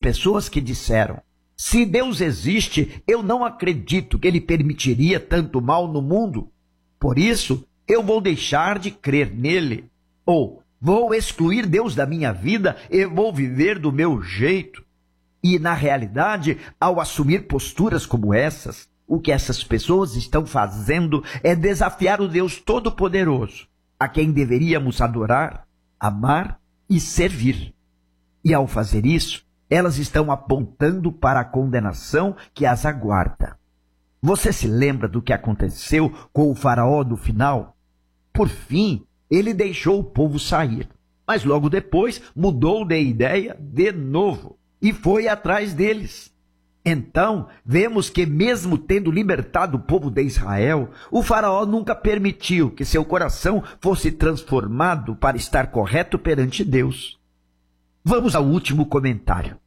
pessoas que disseram: se Deus existe, eu não acredito que Ele permitiria tanto mal no mundo. Por isso, eu vou deixar de crer nele. Ou vou excluir Deus da minha vida e vou viver do meu jeito. E, na realidade, ao assumir posturas como essas, o que essas pessoas estão fazendo é desafiar o Deus Todo-Poderoso, a quem deveríamos adorar, amar e servir. E ao fazer isso, elas estão apontando para a condenação que as aguarda. Você se lembra do que aconteceu com o faraó no final? Por fim, ele deixou o povo sair, mas logo depois mudou de ideia de novo e foi atrás deles. Então, vemos que mesmo tendo libertado o povo de Israel, o faraó nunca permitiu que seu coração fosse transformado para estar correto perante Deus. Vamos ao último comentário.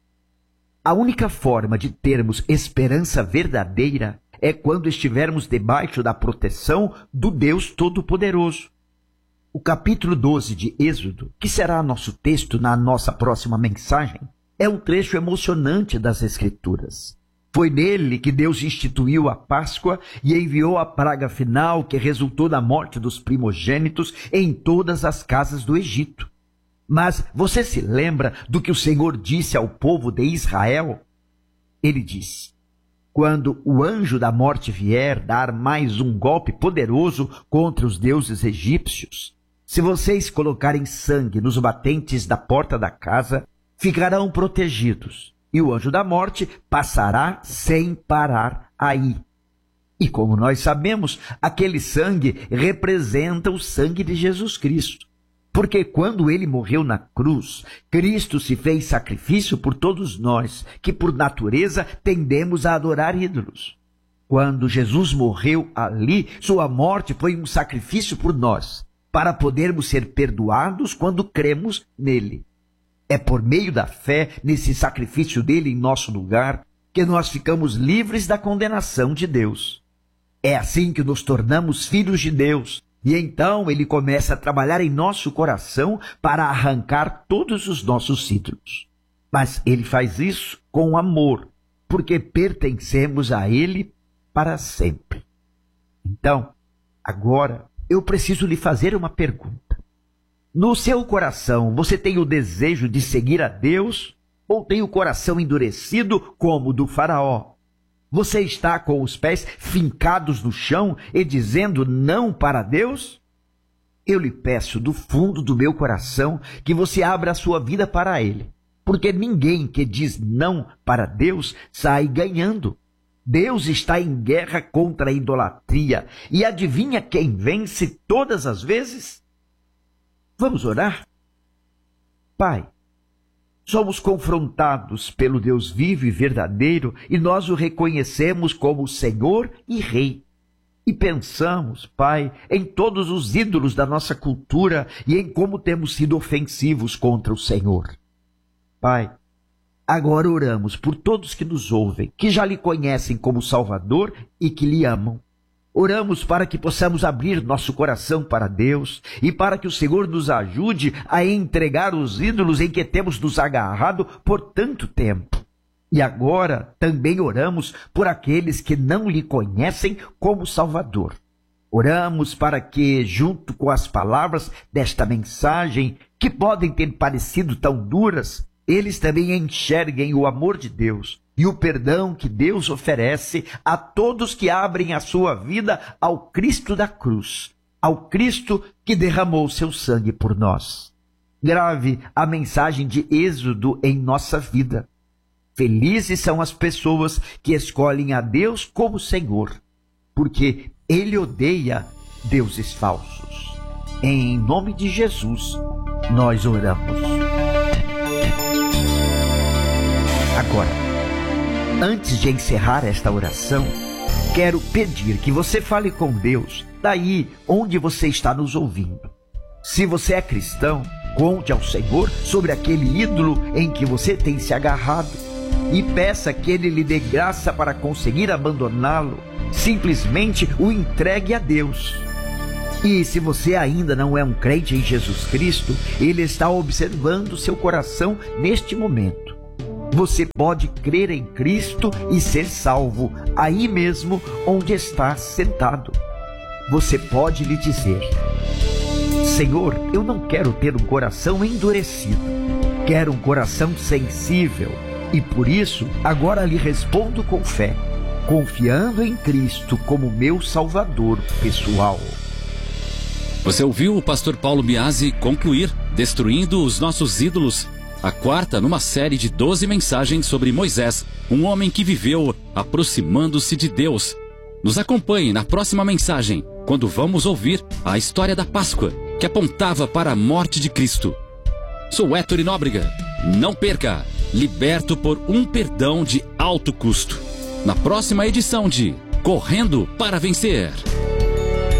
A única forma de termos esperança verdadeira é quando estivermos debaixo da proteção do Deus Todo-Poderoso. O capítulo 12 de Êxodo, que será nosso texto na nossa próxima mensagem, é um trecho emocionante das Escrituras. Foi nele que Deus instituiu a Páscoa e enviou a praga final que resultou na morte dos primogênitos em todas as casas do Egito. Mas você se lembra do que o Senhor disse ao povo de Israel? Ele disse: quando o anjo da morte vier dar mais um golpe poderoso contra os deuses egípcios, se vocês colocarem sangue nos batentes da porta da casa, ficarão protegidos, e o anjo da morte passará sem parar aí. E como nós sabemos, aquele sangue representa o sangue de Jesus Cristo. Porque quando ele morreu na cruz, Cristo se fez sacrifício por todos nós, que por natureza tendemos a adorar ídolos. Quando Jesus morreu ali, sua morte foi um sacrifício por nós, para podermos ser perdoados quando cremos nele. É por meio da fé nesse sacrifício dele em nosso lugar que nós ficamos livres da condenação de Deus. É assim que nos tornamos filhos de Deus. E então ele começa a trabalhar em nosso coração para arrancar todos os nossos ídolos. Mas ele faz isso com amor, porque pertencemos a ele para sempre. Então, agora eu preciso lhe fazer uma pergunta. No seu coração, você tem o desejo de seguir a Deus ou tem o coração endurecido como o do faraó? Você está com os pés fincados no chão e dizendo não para Deus? Eu lhe peço do fundo do meu coração que você abra a sua vida para Ele, porque ninguém que diz não para Deus sai ganhando. Deus está em guerra contra a idolatria e adivinha quem vence todas as vezes? Vamos orar? Pai, somos confrontados pelo Deus vivo e verdadeiro e nós o reconhecemos como Senhor e Rei. E pensamos, Pai, em todos os ídolos da nossa cultura e em como temos sido ofensivos contra o Senhor. Pai, agora oramos por todos que nos ouvem, que já lhe conhecem como Salvador e que lhe amam. Oramos para que possamos abrir nosso coração para Deus e para que o Senhor nos ajude a entregar os ídolos em que temos nos agarrado por tanto tempo. E agora também oramos por aqueles que não lhe conhecem como Salvador. Oramos para que, junto com as palavras desta mensagem, que podem ter parecido tão duras, eles também enxerguem o amor de Deus e o perdão que Deus oferece a todos que abrem a sua vida ao Cristo da cruz, ao Cristo que derramou seu sangue por nós. Grave a mensagem de Êxodo em nossa vida. Felizes são as pessoas que escolhem a Deus como Senhor, porque Ele odeia deuses falsos. Em nome de Jesus, nós oramos. Agora, antes de encerrar esta oração, quero pedir que você fale com Deus daí onde você está nos ouvindo. Se você é cristão, conte ao Senhor sobre aquele ídolo em que você tem se agarrado e peça que Ele lhe dê graça para conseguir abandoná-lo. Simplesmente o entregue a Deus. E se você ainda não é um crente em Jesus Cristo, Ele está observando seu coração neste momento. Você pode crer em Cristo e ser salvo aí mesmo onde está sentado. Você pode lhe dizer: Senhor, eu não quero ter um coração endurecido, quero um coração sensível. E por isso, agora lhe respondo com fé, confiando em Cristo como meu Salvador pessoal. Você ouviu o pastor Paulo Biasi concluir Destruindo os Nossos Ídolos, a quarta numa série de 12 mensagens sobre Moisés, um homem que viveu aproximando-se de Deus. Nos acompanhe na próxima mensagem, quando vamos ouvir a história da Páscoa, que apontava para a morte de Cristo. Sou Héctor Nóbrega. Não perca! Liberto por um perdão de alto custo. Na próxima edição de Correndo para Vencer.